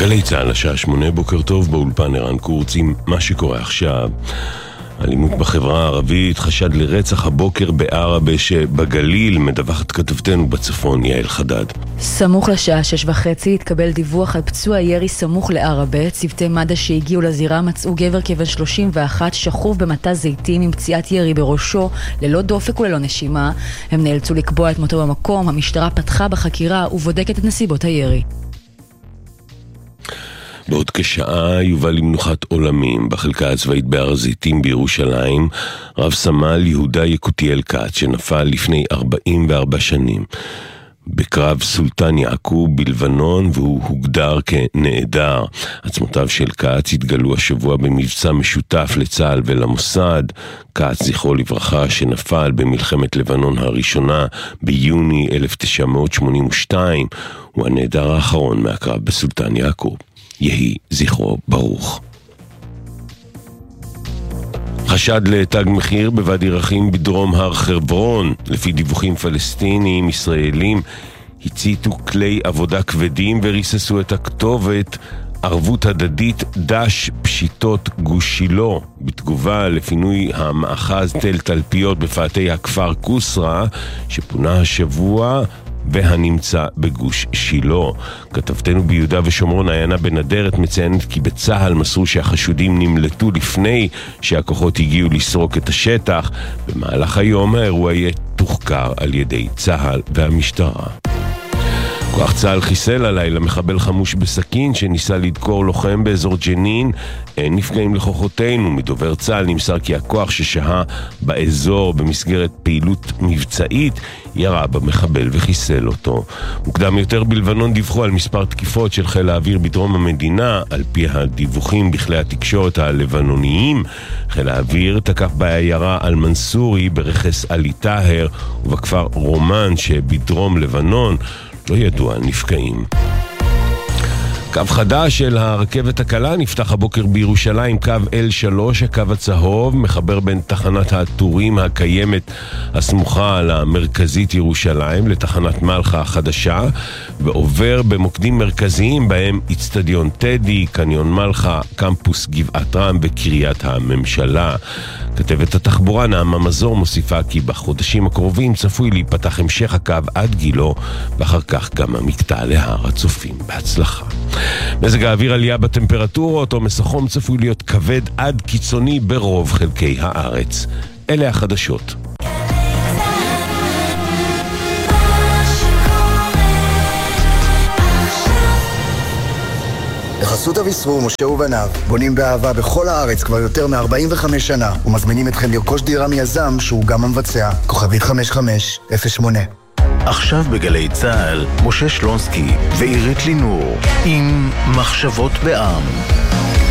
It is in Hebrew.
גלי צהל, השעה 8, בוקר טוב, באולפן ערן קורץ עם מה שקורה עכשיו. אלימות בחברה הערבית, חשד לרצח הבוקר בערבה שבגליל, מדווחת כתבתנו בצפון יעל חדד. סמוך לשעה 6:30 התקבל דיווח על פצוע ירי סמוך לערבה. צוותי מד"א שהגיעו לזירה מצאו גבר כבן 31 שכוב במטע זיתים עם פציעת ירי בראשו, ללא דופק וללא נשימה. הם נאלצו לקבוע את מותו במקום. המשטרה פתחה בחקירה ובודקת את נסיבות הירי. בעוד כשעה יובא למנוחת עולמים בחלקה הצבאית בהר הזיתים בירושלים רב סמל יהודה יקותיאל כץ, שנפל לפני 44 שנים בקרב סולטן יעקוב בלבנון, והוא הוגדר כנעדר. עצמותיו של כץ התגלו השבוע במבצע משותף לצה"ל ולמוסד. כץ, זכרו לברכה, שנפל במלחמת לבנון הראשונה ביוני 1982, הוא הנעדר האחרון מהקרב בסולטן יעקוב. יהי זכרו ברוך. חשד לתג מחיר בוואדי רחים בדרום הר חברון. לפי דיווחים פלסטיניים, ישראלים הציתו כלי עבודה כבדים וריססו את הכתובת ערבות הדדית דש פשיטות גוש שילה, בתגובה לפינוי המאחז תל תלפיות בפאתי הכפר קוסרה שפונה השבוע והנמצא בגוש שילה. כתבתנו ביהודה ושומרון עיינה בנדרת מציינת כי בצהל מסרו שהחשודים נמלטו לפני שהכוחות הגיעו לסרוק את השטח. במהלך היום האירוע יהיה תוחקר על ידי צהל והמשטרה. כוח צהל חיסל הלילה מחבל חמוש בסכין שניסה לדקור לוחם באזור ג'נין. אין נפגעים לכוחותינו. מדובר צהל נמסר כי הכוח ששהה באזור במסגרת פעילות מבצעית ירה במחבל וחיסל אותו. מוקדם יותר בלבנון דיווחו על מספר תקיפות של חיל האוויר בדרום המדינה. על פי הדיווחים בכלי התקשורת הלבנוניים, חיל האוויר תקף בעיירה אל מנסורי ברכס אלי טהר ובכפר רומן שבדרום לבנון. לא ידוע נפגעים. קו חדש של הרכבת הקלה נפתח הבוקר בירושלים, קו L3, הקו הצהוב, מחבר בין תחנת הטורים הקיימת הסמוכה למרכזית ירושלים לתחנת מלחה החדשה, ועובר במוקדים מרכזיים בהם אצטדיון טדי, קניון מלחה, קמפוס גבעת רם וקריית הממשלה. כתבת התחבורה נעמה מזור מוסיפה כי בחודשים הקרובים צפוי להיפתח המשך הקו עד גילו, ואחר כך גם המקטע להר הצופים. בהצלחה. מזג האוויר, עלייה בטמפרטורות, עומס החום צפוי להיות כבד עד קיצוני ברוב חלקי הארץ. אלה החדשות. בחסות אביסרו, משה ובניו, בונים באהבה בכל הארץ כבר יותר מ-45 שנה, ומזמינים אתכם לרכוש דירה מיזם שהוא גם המבצע. כוכבית 5508. עכשיו בגלי צהל, משה שלונסקי ועירית לינור עם מחשבות בעם.